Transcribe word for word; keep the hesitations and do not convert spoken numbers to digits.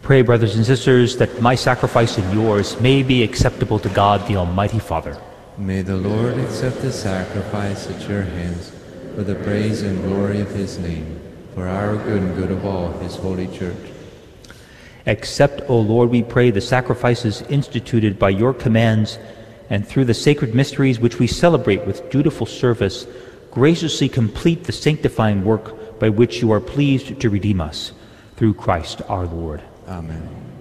Pray, brothers and sisters, that my sacrifice and yours may be acceptable to God, the Almighty Father. May the Lord accept the sacrifice at your hands for the praise and glory of his name, for our good and good of all his holy church. Accept, O Lord, we pray, the sacrifices instituted by your commands, and through the sacred mysteries which we celebrate with dutiful service, graciously complete the sanctifying work by which you are pleased to redeem us. Through Christ our Lord. Amen.